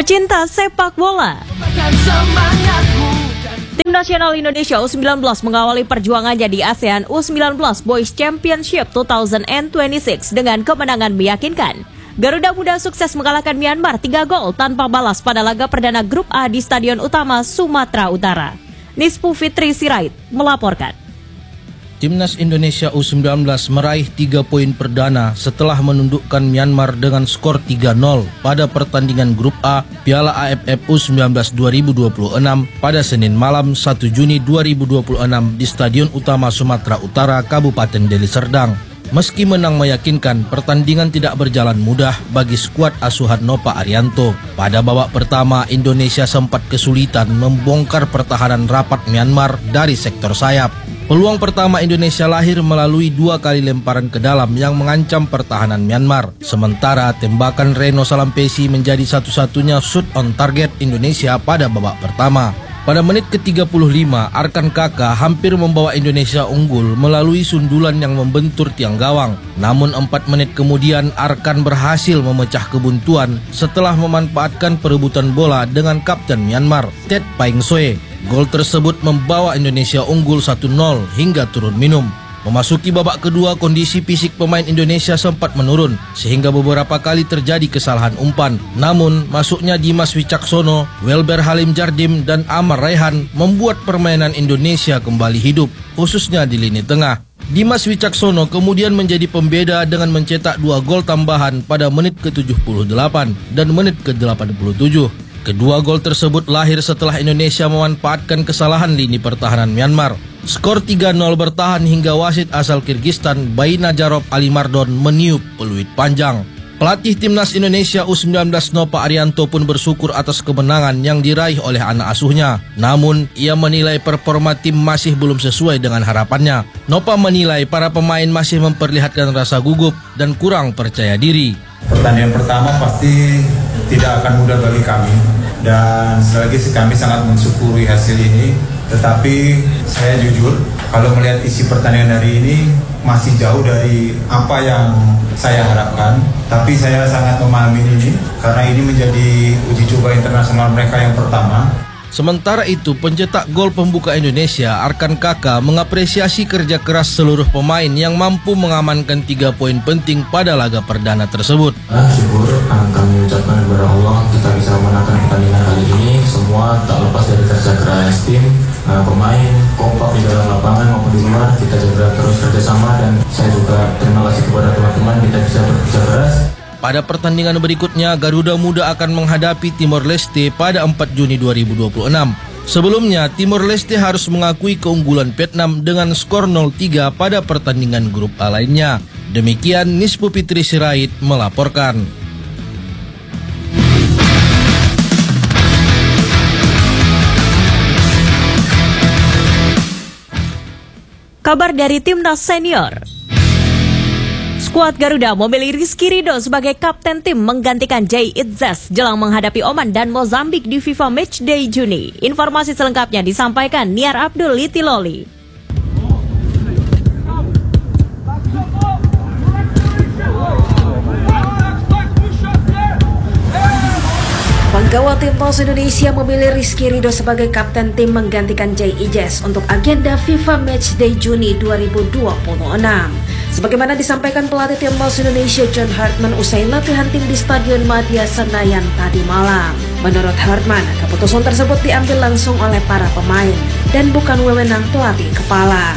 Pecinta sepak bola, Tim Nasional Indonesia U19 mengawali perjuangannya di ASEAN U19 Boys Championship 2026 dengan kemenangan meyakinkan. Garuda Muda sukses mengalahkan Myanmar 3 gol tanpa balas pada laga perdana Grup A di Stadion Utama Sumatera Utara. Nispu Fitri Sirait melaporkan. Timnas Indonesia U19 meraih 3 poin perdana setelah menundukkan Myanmar dengan skor 3-0 pada pertandingan Grup A Piala AFF U19 2026 pada Senin malam 1 Juni 2026 di Stadion Utama Sumatera Utara, Kabupaten Deli Serdang. Meski menang meyakinkan, pertandingan tidak berjalan mudah bagi skuad asuhan Nova Arianto. Pada babak pertama, Indonesia sempat kesulitan membongkar pertahanan rapat Myanmar dari sektor sayap. Peluang pertama Indonesia lahir melalui 2 kali lemparan ke dalam yang mengancam pertahanan Myanmar. Sementara tembakan Reno Salampesi menjadi satu-satunya shoot on target Indonesia pada babak pertama. Pada menit ke-35, Arkan Kaka hampir membawa Indonesia unggul melalui sundulan yang membentur tiang gawang. Namun 4 menit kemudian Arkan berhasil memecah kebuntuan setelah memanfaatkan perebutan bola dengan kapten Myanmar, Tet Paing Soe. Gol tersebut membawa Indonesia unggul 1-0 hingga turun minum. Memasuki babak kedua, kondisi fisik pemain Indonesia sempat menurun sehingga beberapa kali terjadi kesalahan umpan. Namun, masuknya Dimas Wicaksono, Welber Halim Jardim, dan Amar Raihan membuat permainan Indonesia kembali hidup, khususnya di lini tengah. Dimas Wicaksono kemudian menjadi pembeda dengan mencetak 2 gol tambahan pada menit ke-78 dan menit ke-87. Kedua gol tersebut lahir setelah Indonesia memanfaatkan kesalahan lini pertahanan Myanmar. Skor 3-0 bertahan hingga wasit asal Kirgistan Baina Jarob Ali Mardon meniup peluit panjang. Pelatih Timnas Indonesia U19 Nova Arianto pun bersyukur atas kemenangan yang diraih oleh anak asuhnya. Namun, ia menilai performa tim masih belum sesuai dengan harapannya. Nova menilai para pemain masih memperlihatkan rasa gugup dan kurang percaya diri. Pertandingan pertama pasti tidak akan mudah bagi kami, dan sekali lagi kami sangat mensyukuri hasil ini. Tetapi saya jujur, kalau melihat isi pertandingan hari ini masih jauh dari apa yang saya harapkan. Tapi saya sangat memahami ini karena ini menjadi uji coba internasional mereka yang pertama. Sementara itu, pencetak gol pembuka Indonesia, Arkan Kaka, mengapresiasi kerja keras seluruh pemain yang mampu mengamankan 3 poin penting pada laga perdana tersebut. Syukur kami ucapkan kepada Allah kita bisa memenangkan pertandingan kali ini. Semua tak lepas dari kerja keras tim, pemain kompak di dalam lapangan maupun di luar. Kita juga terus kerjasama, dan saya juga terima kasih kepada teman-teman kita bisa bekerja keras. Pada pertandingan berikutnya, Garuda Muda akan menghadapi Timor Leste pada 4 Juni 2026. Sebelumnya, Timor Leste harus mengakui keunggulan Vietnam dengan skor 0-3 pada pertandingan grup A lainnya. Demikian Nispu Fitri Sirait melaporkan. Kabar dari Timnas Senior. Skuad Garuda memilih Rizky Ridho sebagai kapten tim menggantikan Jay Itzes jelang menghadapi Oman dan Mozambik di FIFA Matchday Juni. Informasi selengkapnya disampaikan Niar Abdul Litiloli. Penggawa Timnas Indonesia memilih Rizky Ridho sebagai kapten tim menggantikan Jay Itzes untuk agenda FIFA Matchday Juni 2026. Sebagaimana disampaikan pelatih Timnas Indonesia John Hartman usai latihan tim di Stadion Madia Senayan tadi malam. Menurut Hartman, keputusan tersebut diambil langsung oleh para pemain dan bukan wewenang pelatih kepala.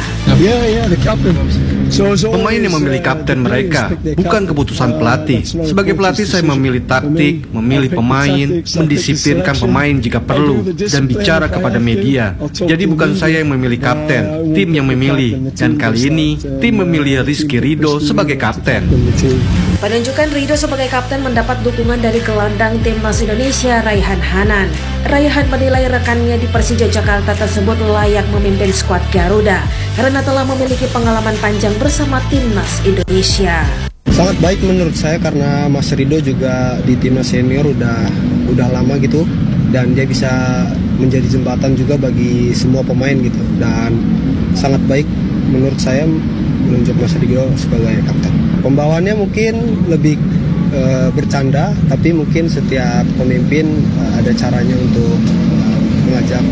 Pemain yang memilih kapten mereka, bukan keputusan pelatih. Sebagai pelatih saya memilih taktik, memilih pemain, mendisiplinkan pemain jika perlu, dan bicara kepada media. Jadi bukan saya yang memilih kapten, tim yang memilih. Dan kali ini, tim memilih Rizky Ridho sebagai kapten. Penunjukan Ridho sebagai kapten mendapat dukungan dari gelandang Timnas Indonesia Raihan Hanan. Raihan menilai rekannya di Persija Jakarta tersebut layak memimpin skuad Garuda karena telah memiliki pengalaman panjang bersama Timnas Indonesia. Sangat baik menurut saya karena Mas Ridho juga di Timnas Senior udah lama gitu, dan dia bisa menjadi jembatan juga bagi semua pemain gitu, dan sangat baik menurut saya menunjuk Mas Ridho sebagai kapten. Pembawaannya mungkin lebih bercanda, tapi mungkin setiap pemimpin ada caranya untuk mengajak